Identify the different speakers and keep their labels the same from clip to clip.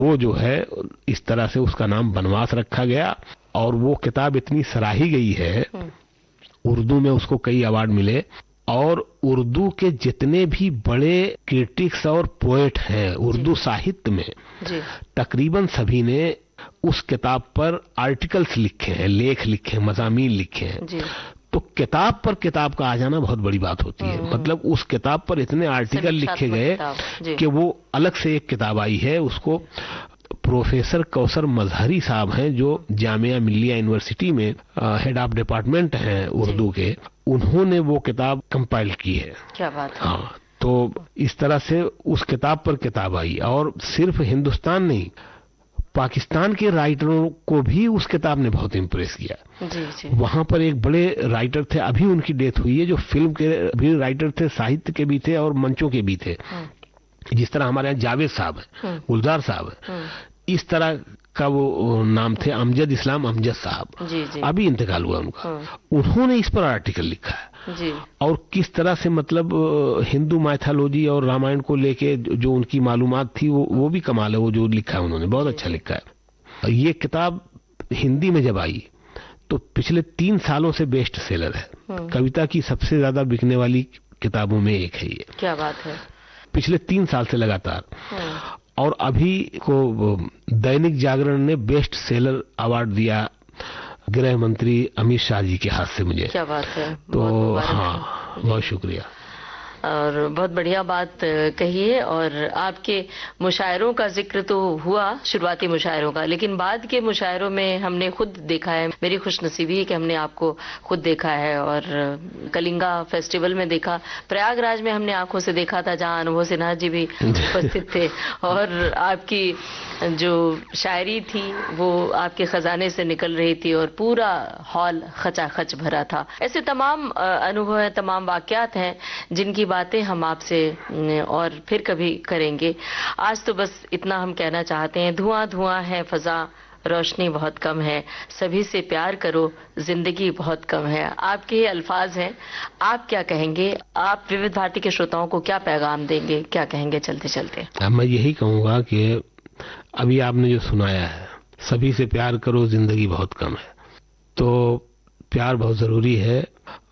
Speaker 1: वो जो है इस तरह से उसका नाम बनवास रखा गया और वो किताब इतनी सराही गई है, उर्दू में उसको कई अवार्ड मिले और उर्दू के जितने भी बड़े क्रिटिक्स और पोएट हैं उर्दू साहित्य में तकरीबन सभी ने उस किताब पर आर्टिकल्स लिखे हैं, लेख लिखे हैं, मज़ामीन लिखे हैं। तो किताब पर किताब का आ जाना बहुत बड़ी बात होती है। मतलब उस किताब पर इतने आर्टिकल लिखे गए कि वो अलग से एक किताब आई है। उसको प्रोफेसर कौसर मजहरी साहब हैं जो जामिया मिल्लिया यूनिवर्सिटी में हेड ऑफ डिपार्टमेंट हैं उर्दू के, उन्होंने वो किताब कंपाइल की है।
Speaker 2: क्या बात है।
Speaker 1: हाँ, तो इस तरह से उस किताब पर किताब आई और सिर्फ हिंदुस्तान नहीं, पाकिस्तान के राइटरों को भी उस किताब ने बहुत इम्प्रेस किया। वहां पर एक बड़े राइटर थे, अभी उनकी डेथ हुई है, जो फिल्म के भी राइटर थे, साहित्य के भी थे और मंचों के भी थे। जिस तरह हमारे यहाँ जावेद साहब है, गुलजार साहब है, इस तरह का वो नाम थे अमजद इस्लाम अमजद साहब। अभी इंतकाल हुआ उनका। उन्होंने इस पर आर्टिकल लिखा है और किस तरह से मतलब हिंदू माइथोलॉजी और रामायण को लेके जो उनकी मालूमात थी वो भी कमाल है। वो जो लिखा है उन्होंने बहुत अच्छा लिखा है। ये किताब हिंदी में जब आई तो पिछले 3 सालों से बेस्ट सेलर है। कविता की सबसे ज्यादा बिकने वाली किताबों में एक है ये।
Speaker 2: क्या बात है।
Speaker 1: पिछले 3 साल से लगातार। और अभी को दैनिक जागरण ने बेस्ट सेलर अवार्ड दिया गृह मंत्री अमित शाह जी के हाथ से मुझे।
Speaker 2: क्या बात है।
Speaker 1: तो हाँ, बहुत शुक्रिया।
Speaker 2: और बहुत बढ़िया बात कही है। और आपके मुशायरों का जिक्र तो हुआ, शुरुआती मुशायरों का, लेकिन बाद के मुशायरों में हमने खुद देखा है, मेरी खुशनसीबी है कि हमने आपको खुद देखा है और कलिंगा फेस्टिवल में देखा, प्रयागराज में हमने आंखों से देखा था जहां अनुभव सिन्हा जी भी उपस्थित थे और आपकी जो शायरी थी वो आपके खजाने से निकल रही थी और पूरा हॉल खचाखच भरा था। ऐसे तमाम अनुभव हैं, तमाम वाकयात हैं जिनकी बातें हम आपसे और फिर कभी करेंगे। आज तो बस इतना हम कहना चाहते हैं, धुआं धुआं है फजा, रोशनी बहुत कम है, सभी से प्यार करो, जिंदगी बहुत कम है। आपके ये अल्फाज हैं, आप क्या कहेंगे? आप विविध भारती के श्रोताओं को क्या पैगाम देंगे, क्या कहेंगे चलते चलते?
Speaker 1: मैं यही कहूंगा कि अभी आपने जो सुनाया है, सभी से प्यार करो, जिंदगी बहुत कम है, तो प्यार बहुत जरूरी है।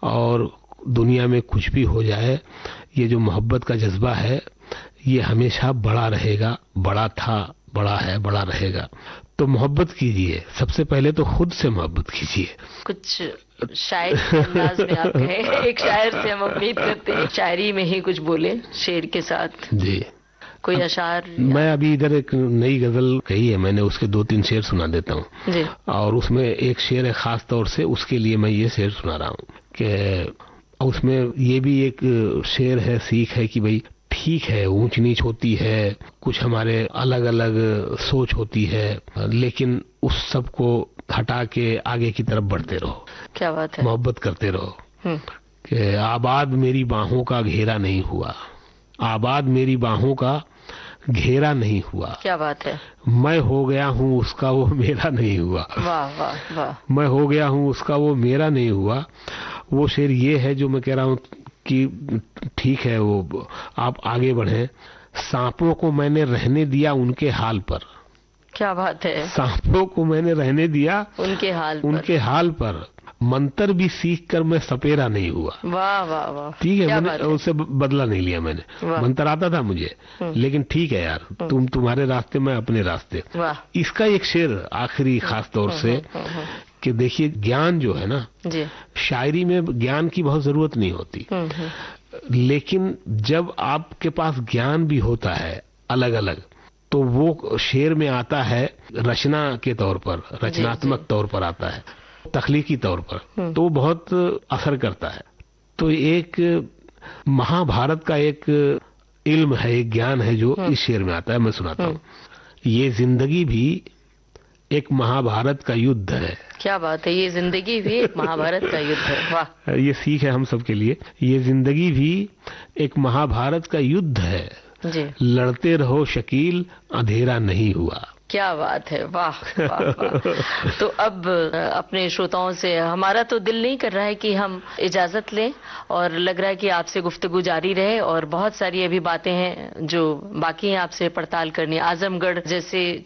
Speaker 1: और दुनिया में कुछ भी हो जाए, ये जो मोहब्बत का जज्बा है ये हमेशा बड़ा रहेगा, बड़ा था, बड़ा है, बड़ा रहेगा। तो मोहब्बत कीजिए, सबसे पहले तो खुद से मोहब्बत कीजिए।
Speaker 2: कुछ शायर के अंदाज में आप कहें, एक शायर से हम उम्मीद करते हैं शायरी में ही कुछ बोले शेर के साथ।
Speaker 1: जी,
Speaker 2: कोई अशार?
Speaker 1: मैं अभी इधर एक नई गजल कही है मैंने, उसके 2-3 शेर सुना देता हूँ। और उसमें एक शेर है खास तौर से, उसके लिए मैं ये शेर सुना रहा हूँ कि उसमें ये भी एक शेर है, सीख है कि भाई ठीक है, ऊंच नीच होती है, कुछ हमारे अलग अलग सोच होती है, लेकिन उस सब को हटा के आगे की तरफ बढ़ते रहो।
Speaker 2: क्या बात है।
Speaker 1: मोहब्बत करते रहो। कि आबाद मेरी बाहों का घेरा नहीं हुआ, आबाद मेरी बाहों का घेरा नहीं हुआ।
Speaker 2: क्या बात है।
Speaker 1: मैं हो गया हूँ उसका, वो मेरा नहीं हुआ।
Speaker 2: वाह वाह वाह।
Speaker 1: मैं हो गया हूँ उसका, वो मेरा नहीं हुआ। वो शेर ये है जो मैं कह रहा हूँ कि ठीक है, वो आप आगे बढ़ें। सांपों को मैंने रहने दिया उनके हाल पर। क्या बात है। सांपों को मैंने रहने दिया उनके हाल पर, मंत्र भी सीख कर मैं सपेरा नहीं हुआ। वाह वाह वाह। ठीक है, मैंने उससे बदला नहीं लिया। मैंने मंत्र आता था मुझे, लेकिन ठीक है यार, तुम तुम्हारे रास्ते, मैं अपने रास्ते। इसका एक शेर आखिरी खास तौर से कि देखिए, ज्ञान जो है ना, शायरी में ज्ञान की बहुत जरूरत नहीं होती, लेकिन जब आपके पास ज्ञान भी होता है अलग अलग, तो वो शेर में आता है रचना के तौर पर, रचनात्मक तौर पर आता है, तख्लीकी तौर पर, तो बहुत असर करता है। तो एक महाभारत का एक इल्म है, एक ज्ञान है जो इस शेर में आता है, मैं सुनाता हूँ। ये जिंदगी भी एक महाभारत का युद्ध है। क्या बात है। ये जिंदगी भी एक महाभारत का युद्ध है। वाह। ये सीख है हम सब के लिए। ये जिंदगी भी एक महाभारत का युद्ध है जी। लड़ते रहो शकील, अंधेरा नहीं हुआ। क्या बात है। वाह वाह वाह। तो अब अपने श्रोताओं से हमारा तो दिल नहीं कर रहा है कि हम इजाजत लें, और लग रहा है कि आपसे गुफ्तगू जारी रहे, और बहुत सारी अभी बातें हैं जो बाकी हैं आपसे पड़ताल करनी। आजमगढ़ जैसे